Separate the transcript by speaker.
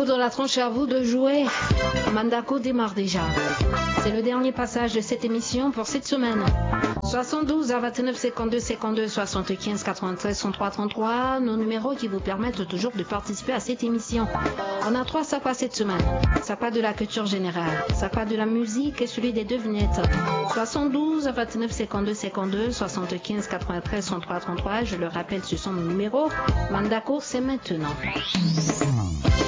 Speaker 1: dans la tronche, à vous de jouer. Mandako démarre déjà. C'est le dernier passage de cette émission pour cette semaine. 72 à 29 52 52 75 93 103 33, nos numéros qui vous permettent toujours de participer à cette émission. On a 3 sapas cette semaine. Sapa de la culture générale, sapa de la musique et celui des devinettes. 72 à 29 52 52 75 93 103 33, je le rappelle, ce sont nos numéros. Mandako, c'est maintenant.